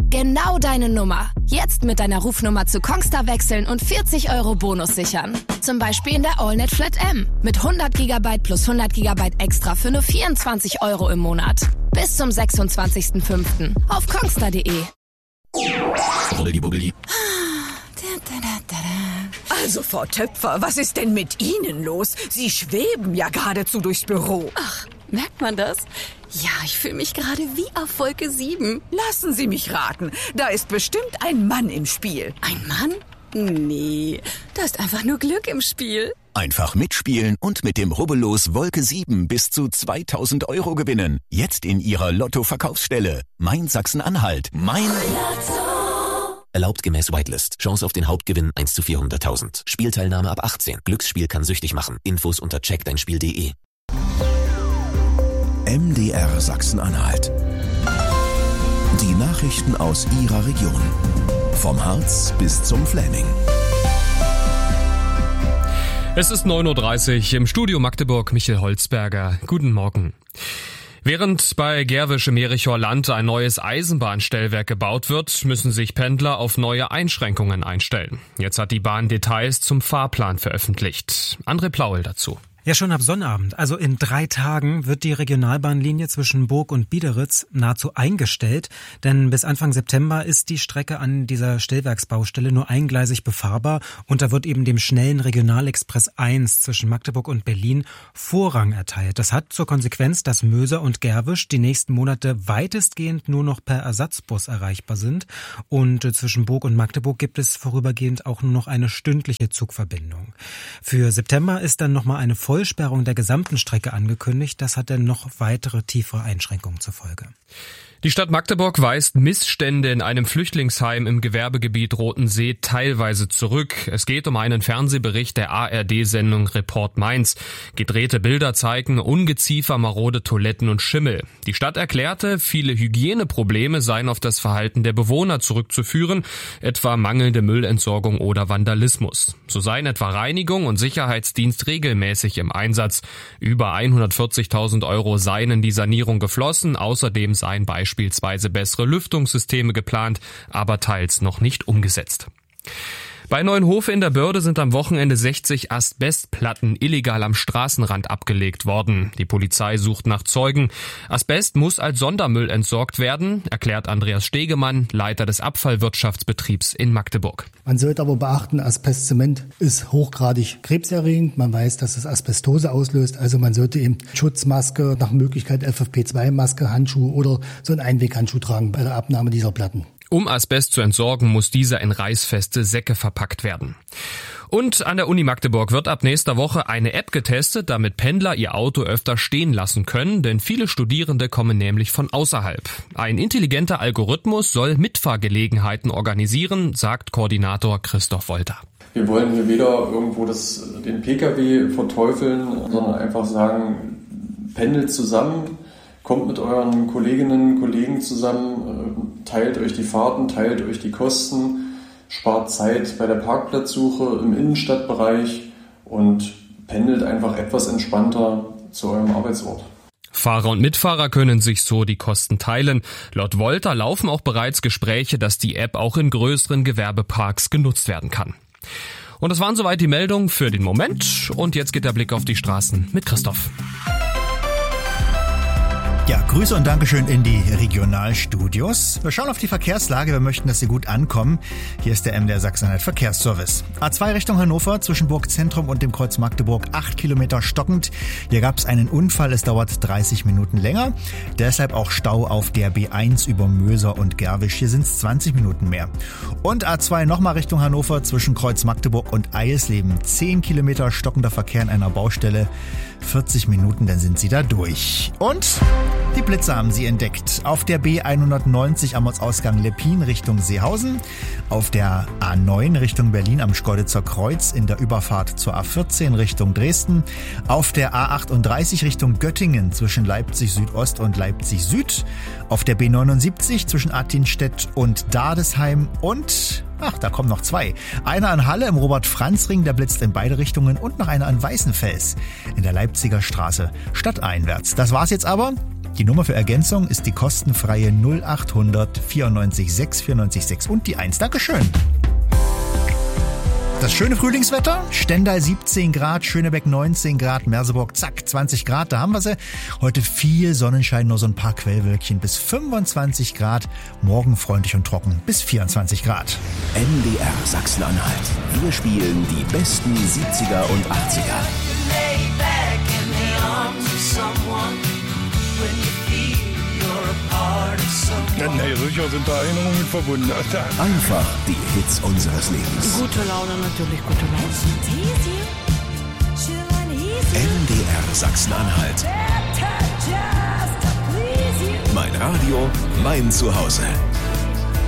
Genau deine Nummer. Jetzt mit deiner Rufnummer zu Kongstar wechseln und 40 € Bonus sichern. Zum Beispiel in der AllNet Flat M. Mit 100 GB plus 100 GB extra für nur 24 € im Monat. Bis zum 26.05. auf kongstar.de. Also, Frau Töpfer, was ist denn mit Ihnen los? Sie schweben ja geradezu durchs Büro. Ach, merkt man das? Ja, ich fühle mich gerade wie auf Wolke 7. Lassen Sie mich raten, da ist bestimmt ein Mann im Spiel. Ein Mann? Nee, da ist einfach nur Glück im Spiel. Einfach mitspielen und mit dem Rubbellos Wolke 7 bis zu 2.000 € gewinnen. Jetzt in Ihrer Lotto-Verkaufsstelle. Mein Sachsen-Anhalt. Mein Lotto. Erlaubt gemäß Whitelist. Chance auf den Hauptgewinn 1 zu 400.000. Spielteilnahme ab 18. Glücksspiel kann süchtig machen. Infos unter checkdeinspiel.de. MDR Sachsen-Anhalt. Die Nachrichten aus Ihrer Region. Vom Harz bis zum Fläming. Es ist 9.30 Uhr im Studio Magdeburg, Michael Holzberger. Guten Morgen. Während bei Gerwisch im Jerichower Land ein neues Eisenbahnstellwerk gebaut wird, müssen sich Pendler auf neue Einschränkungen einstellen. Jetzt hat die Bahn Details zum Fahrplan veröffentlicht. André Plaul dazu. Ja, schon ab Sonnabend, also in 3 Tagen, wird die Regionalbahnlinie zwischen Burg und Biederitz nahezu eingestellt. Denn bis Anfang September ist die Strecke an dieser Stellwerksbaustelle nur eingleisig befahrbar. Und da wird eben dem schnellen Regionalexpress 1 zwischen Magdeburg und Berlin Vorrang erteilt. Das hat zur Konsequenz, dass Möser und Gerwisch die nächsten Monate weitestgehend nur noch per Ersatzbus erreichbar sind. Und zwischen Burg und Magdeburg gibt es vorübergehend auch nur noch eine stündliche Zugverbindung. Für September ist dann nochmal eine Vollsperrung der gesamten Strecke angekündigt. Das hat dann noch weitere tiefere Einschränkungen zur Folge. Die Stadt Magdeburg weist Missstände in einem Flüchtlingsheim im Gewerbegebiet Rotensee teilweise zurück. Es geht um einen Fernsehbericht der ARD-Sendung Report Mainz. Gedrehte Bilder zeigen Ungeziefer, marode Toiletten und Schimmel. Die Stadt erklärte, viele Hygieneprobleme seien auf das Verhalten der Bewohner zurückzuführen, etwa mangelnde Müllentsorgung oder Vandalismus. So seien etwa Reinigung und Sicherheitsdienst regelmäßig im Einsatz. Über 140.000 € seien in die Sanierung geflossen. Außerdem seien beispielsweise bessere Lüftungssysteme geplant, aber teils noch nicht umgesetzt. Bei Neuenhofe in der Börde sind am Wochenende 60 Asbestplatten illegal am Straßenrand abgelegt worden. Die Polizei sucht nach Zeugen. Asbest muss als Sondermüll entsorgt werden, erklärt Andreas Stegemann, Leiter des Abfallwirtschaftsbetriebs in Magdeburg. Man sollte aber beachten, Asbestzement ist hochgradig krebserregend. Man weiß, dass es Asbestose auslöst. Also man sollte eben Schutzmaske, nach Möglichkeit FFP2-Maske, Handschuhe oder so einen Einweghandschuh tragen bei der Abnahme dieser Platten. Um Asbest zu entsorgen, muss dieser in reißfeste Säcke verpackt werden. Und an der Uni Magdeburg wird ab nächster Woche eine App getestet, damit Pendler ihr Auto öfter stehen lassen können, denn viele Studierende kommen nämlich von außerhalb. Ein intelligenter Algorithmus soll Mitfahrgelegenheiten organisieren, sagt Koordinator Christoph Wolter. Wir wollen hier weder irgendwo den Pkw verteufeln, sondern einfach sagen, pendelt zusammen, kommt mit euren Kolleginnen und Kollegen zusammen, teilt euch die Fahrten, teilt euch die Kosten, spart Zeit bei der Parkplatzsuche im Innenstadtbereich und pendelt einfach etwas entspannter zu eurem Arbeitsort. Fahrer und Mitfahrer können sich so die Kosten teilen. Laut Wolter laufen auch bereits Gespräche, dass die App auch in größeren Gewerbeparks genutzt werden kann. Und das waren soweit die Meldungen für den Moment. Und jetzt geht der Blick auf die Straßen mit Christoph. Ja, Grüße und Dankeschön in die Regionalstudios. Wir schauen auf die Verkehrslage. Wir möchten, dass Sie gut ankommen. Hier ist der MDR Sachsen-Anhalt Verkehrsservice. A2 Richtung Hannover zwischen Burg Zentrum und dem Kreuz Magdeburg 8 Kilometer stockend. Hier gab es einen Unfall. Es dauert 30 Minuten länger. Deshalb auch Stau auf der B1 über Möser und Gerwisch. Hier sind es 20 Minuten mehr. Und A2 nochmal Richtung Hannover zwischen Kreuz Magdeburg und Eisleben. 10 Kilometer stockender Verkehr in einer Baustelle. 40 Minuten, dann sind Sie da durch. Und die Blitze haben Sie entdeckt. Auf der B190 am Ortsausgang Leppin Richtung Seehausen. Auf der A9 Richtung Berlin am Schkeuditzer Kreuz in der Überfahrt zur A14 Richtung Dresden. Auf der A38 Richtung Göttingen zwischen Leipzig Südost und Leipzig Süd. Auf der B79 zwischen Attinstedt und Dardesheim. Und Ach, da kommen noch 2. Einer an Halle im Robert-Franz-Ring, der blitzt in beide Richtungen und noch einer an Weißenfels in der Leipziger Straße stadteinwärts. Das war's jetzt aber. Die Nummer für Ergänzung ist die kostenfreie 0800 94 6 94 6 und die 1. Dankeschön. Das schöne Frühlingswetter, Stendal 17 Grad, Schönebeck 19 Grad, Merseburg, zack, 20 Grad, da haben wir sie. Heute viel Sonnenschein, nur so ein paar Quellwölkchen bis 25 Grad. Morgen freundlich und trocken bis 24 Grad. NDR Sachsen-Anhalt. Wir spielen die besten 70er und 80er. Nee, sicher sind da Erinnerungen verbunden. Einfach die Hits unseres Lebens. Gute Laune, natürlich gute Laune. NDR Sachsen-Anhalt. Mein Radio, mein Zuhause.